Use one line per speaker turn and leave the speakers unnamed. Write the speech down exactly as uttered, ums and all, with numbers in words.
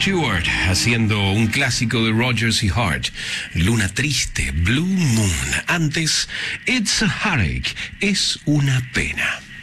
Stewart haciendo un clásico de Rodgers y Hart, Luna Triste, Blue Moon. Antes, It's a Heartache, es una pena.